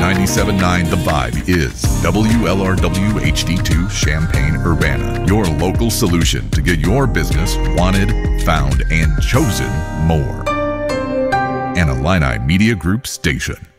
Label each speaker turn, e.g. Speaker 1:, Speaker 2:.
Speaker 1: 97.9 The Vibe is WLRW HD2 Champaign-Urbana, your local solution to get your business wanted, found, and chosen more. An Illini Media Group station.